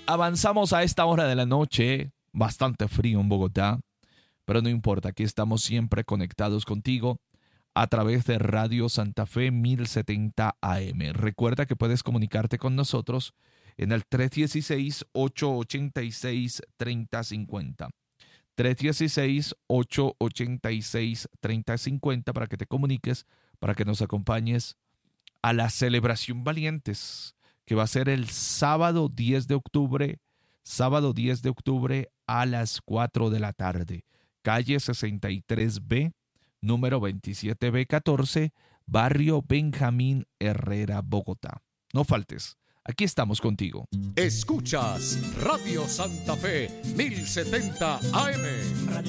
avanzamos a esta hora de la noche, bastante frío en Bogotá, pero no importa, aquí estamos siempre conectados contigo a través de Radio Santa Fe 1070 AM. Recuerda que puedes comunicarte con nosotros en el 316-886-3050. 316-886-3050 para que te comuniques, para que nos acompañes a la celebración Valientes, que va a ser el sábado 10 de octubre a las 4 de la tarde. Calle 63B, número 27B14, barrio Benjamín Herrera, Bogotá. No faltes, aquí estamos contigo. Escuchas Radio Santa Fe 1070 AM.